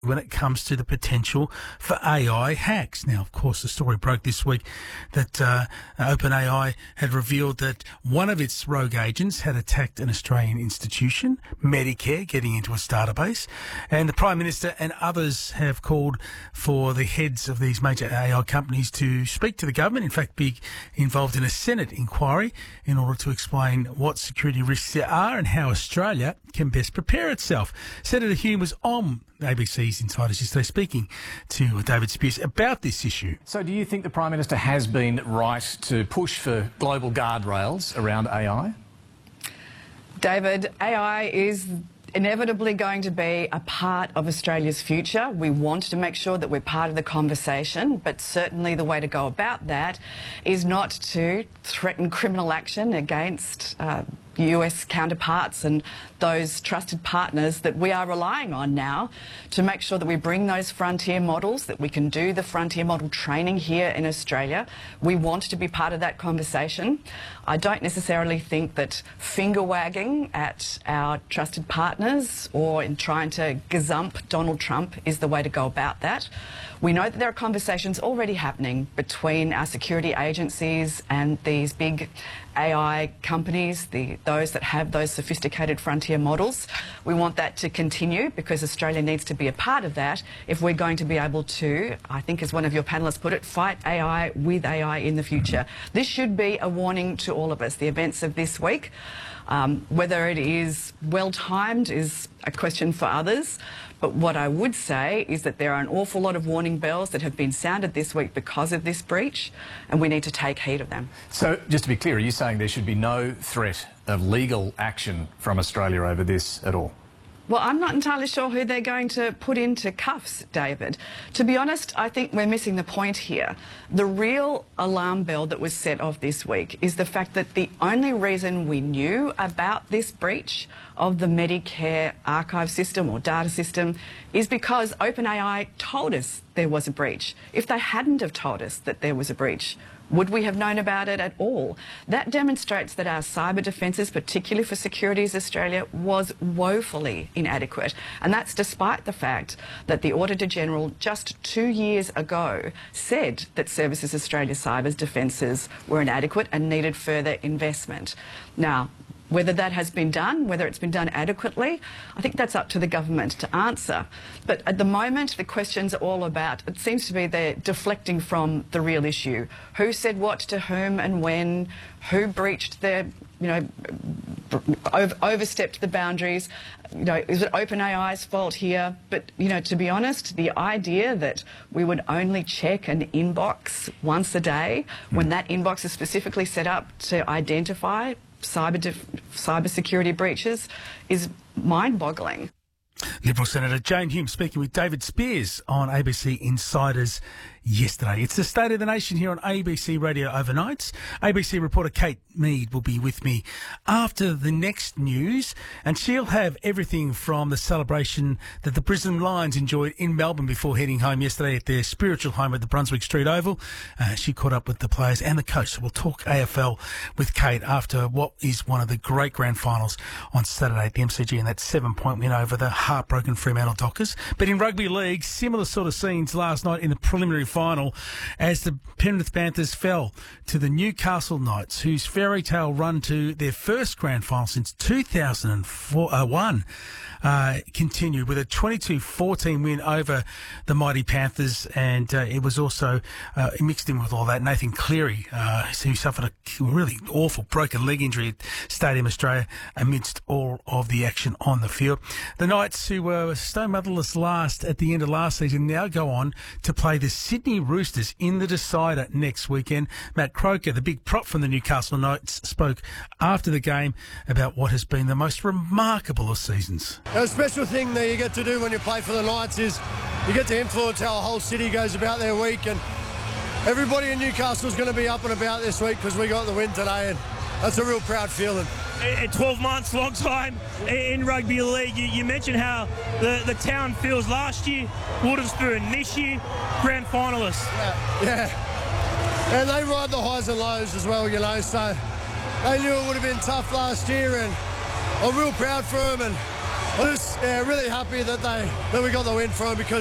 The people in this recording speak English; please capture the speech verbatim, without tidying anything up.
when it comes to the potential for A I hacks. Now, of course, the story broke this week that uh, OpenAI had revealed that one of its rogue agents had attacked an Australian institution, Medicare, getting into its database. And the Prime Minister and others have called for the heads of these major A I companies to speak to the government, in fact, be involved in a Senate inquiry in order to explain what security risks there are and how Australia can best prepare itself. Senator Hume was on A B C's Insiders yesterday speaking to David Spears about this issue. So do you think the Prime Minister has been right to push for global guardrails around A I? David, A I is inevitably going to be a part of Australia's future. We want to make sure that we're part of the conversation, but certainly the way to go about that is not to threaten criminal action against uh, U S counterparts and those trusted partners that we are relying on now to make sure that we bring those frontier models, that we can do the frontier model training here in Australia. We want to be part of that conversation. I don't necessarily think that finger wagging at our trusted partners or in trying to gazump Donald Trump is the way to go about that. We know that there are conversations already happening between our security agencies and these big A I companies, the, those that have those sophisticated frontier models. We want that to continue because Australia needs to be a part of that if we're going to be able to, I think as one of your panellists put it, fight A I with A I in the future. This should be a warning to all of us. The events of this week, um, whether it is well-timed is a question for others. But what I would say is that there are an awful lot of warning bells that have been sounded this week because of this breach, and we need to take heed of them. So, just to be clear, are you saying there should be no threat of legal action from Australia over this at all? Well, I'm not entirely sure who they're going to put into cuffs, David. To be honest, I think we're missing the point here. The real alarm bell that was set off this week is the fact that the only reason we knew about this breach of the Medicare archive system or data system is because OpenAI told us there was a breach. If they hadn't have told us that there was a breach, would we have known about it at all? That demonstrates that our cyber defences, particularly for Securities Australia, was woefully inadequate. And that's despite the fact that the Auditor-General just two years ago said that Services Australia cyber defences were inadequate and needed further investment. Now, whether that has been done, whether it's been done adequately, I think that's up to the government to answer. But at the moment, the questions are all about, it seems to be they're deflecting from the real issue. Who said what to whom and when? Who breached their, you know, over, overstepped the boundaries? You know, is it OpenAI's fault here? But, you know, to be honest, the idea that we would only check an inbox once a day when that inbox is specifically set up to identify cyber cyber security breaches is mind-boggling. Liberal Senator Jane Hume speaking with David Spears on A B C Insiders yesterday. It's the State of the Nation here on A B C Radio Overnights. A B C reporter Kate Mead will be with me after the next news, and she'll have everything from the celebration that the Brisbane Lions enjoyed in Melbourne before heading home yesterday at their spiritual home at the Brunswick Street Oval. Uh, she caught up with the players and the coach. So we'll talk A F L with Kate after what is one of the great grand finals on Saturday at the M C G, and that seven-point win over the heartbroken Fremantle Dockers. But in rugby league, similar sort of scenes last night in the preliminary final as the Penrith Panthers fell to the Newcastle Knights, whose fairy tale run to their first grand final since two thousand one uh, continued with a twenty-two fourteen win over the mighty Panthers. And uh, it was also uh, mixed in with all that Nathan Cleary, uh, who suffered a really awful broken leg injury at Stadium Australia amidst all of the action on the field. The Knights, who were stone motherless last at the end of last season, now go on to play the Sydney Roosters in the decider next weekend. Matt Croker, the big prop from the Newcastle Knights, spoke after the game about what has been the most remarkable of seasons. A special thing that you get to do when you play for the Knights is you get to influence how a whole city goes about their week, and everybody in Newcastle is going to be up and about this week because we got the win today, and that's a real proud feeling. twelve months, long time in rugby league. You, you mentioned how the, the town feels last year, Waterspoon this year, grand finalists. Yeah, yeah. And they ride the highs and lows as well, you know, so they knew it would have been tough last year, and I'm real proud for them, and I'm just yeah, really happy that they that we got the win from because